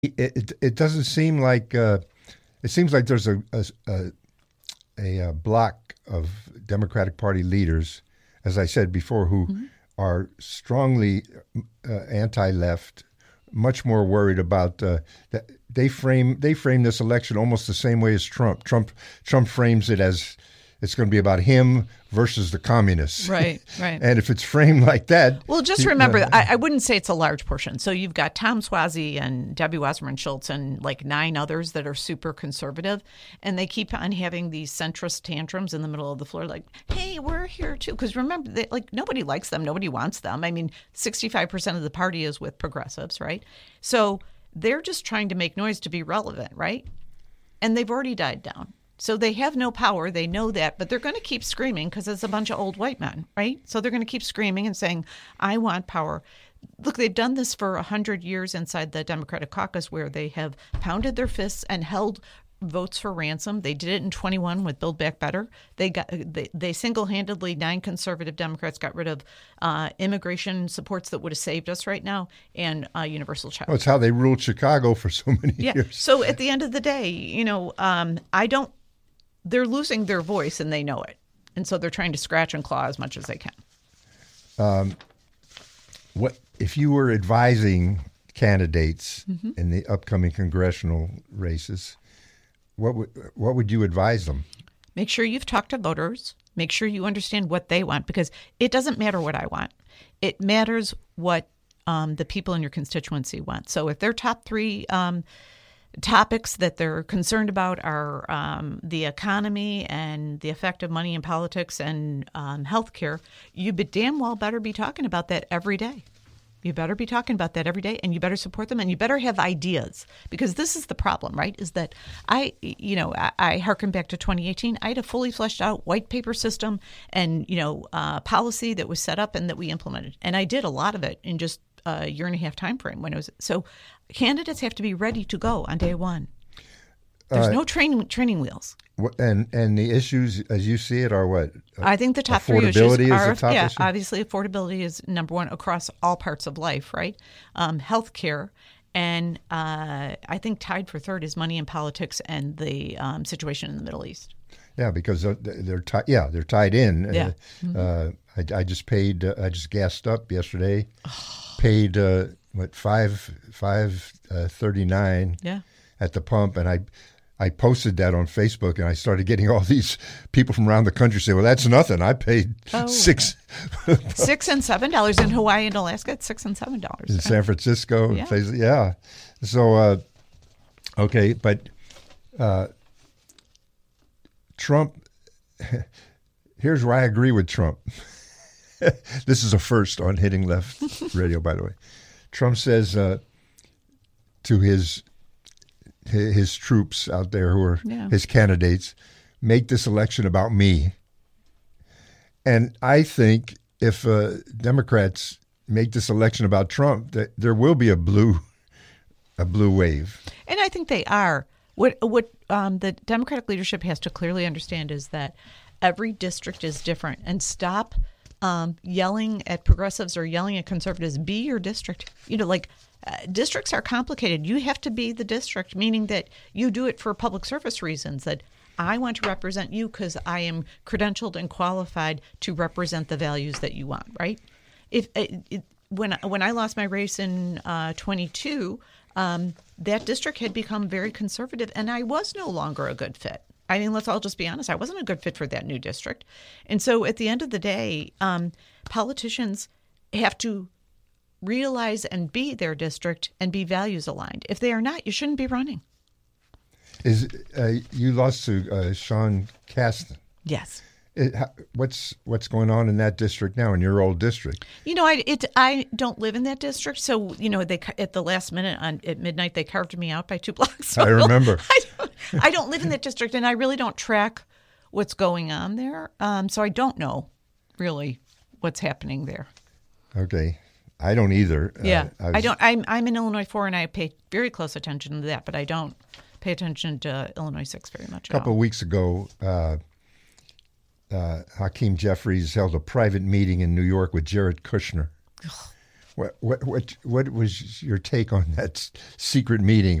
it doesn't seem like it seems like there's a block of Democratic Party leaders, as I said before, who are strongly anti-left, much more worried about that. They frame this election almost the same way as Trump. Trump frames it as it's going to be about him versus the communists. Right, right. And if it's framed like that... Well, just remember, I wouldn't say it's a large portion. So you've got Tom Suozzi and Debbie Wasserman Schultz and like 9 others that are super conservative, and they keep on having these centrist tantrums in the middle of the floor like, hey, we're here too. Because remember, nobody likes them. Nobody wants them. I mean, 65% of the party is with progressives, right? So they're just trying to make noise to be relevant, right? And they've already died down. So they have no power. They know that, but they're going to keep screaming because it's a bunch of old white men, right? So they're going to keep screaming and saying, I want power. Look, they've done this for 100 years inside the Democratic caucus where they have pounded their fists and held votes for ransom. They did it in 21 with Build Back Better. They single-handedly, 9 conservative Democrats got rid of immigration supports that would have saved us right now and universal child. Well, it's how they ruled Chicago for so many years. So at the end of the day, they're losing their voice and they know it. And so they're trying to scratch and claw as much as they can. What if you were advising candidates in the upcoming congressional races? What would you advise them? Make sure you've talked to voters. Make sure you understand what they want, because it doesn't matter what I want. It matters what the people in your constituency want. So if their top 3 topics that they're concerned about are the economy and the effect of money in politics and healthcare, you damn well better be talking about that every day. You better be talking about that every day, and you better support them, and you better have ideas, because this is the problem, right? Is that I hearken back to 2018. I had a fully fleshed out white paper system and policy that was set up and that we implemented, and I did a lot of it in just a year and a half time frame when it was. So candidates have to be ready to go on day one. There's no training wheels. And the issues, as you see it, are what? I think the top 3 issues are, is the top issue? Obviously affordability is number 1 across all parts of life, right? Healthcare, and I think tied for 3rd is money in politics and the situation in the Middle East. Yeah, because they're tied in. Yeah. I just paid. I just gassed up yesterday. Paid $5.39 at the pump, and I posted that on Facebook, and I started getting all these people from around the country say, "Well, that's nothing. I paid $6 and $7 in Hawaii and Alaska. It's $6 and $7 in San Francisco. Yeah. So okay, but Trump. Here's where I agree with Trump. This is a first on Hitting Left Radio, by the way. Trump says to his troops out there who are his candidates, make this election about me. And I think if Democrats make this election about Trump, that there will be a blue wave. And I think they are. What the Democratic leadership has to clearly understand is that every district is different, and stop yelling at progressives or yelling at conservatives. Be your district. Districts are complicated. You have to be the district, meaning that you do it for public service reasons, that I want to represent you because I am credentialed and qualified to represent the values that you want, right? When I lost my race in 22, that district had become very conservative, and I was no longer a good fit. I mean, let's all just be honest. I wasn't a good fit for that new district. And so at the end of the day, politicians have to realize and be their district and be values aligned. If they are not, you shouldn't be running. You lost to Sean Casten. Yes. What's going on in that district now, in your old district? I don't live in that district, so they at the last minute at midnight they carved me out by 2 blocks. So I remember. I don't live in that district, and I really don't track what's going on there. So I don't know really what's happening there. Okay. I don't either. Yeah, I don't. I'm in Illinois 4, and I pay very close attention to that, but I don't pay attention to Illinois 6 very much. A couple of weeks ago, Hakeem Jeffries held a private meeting in New York with Jared Kushner, What was your take on that secret meeting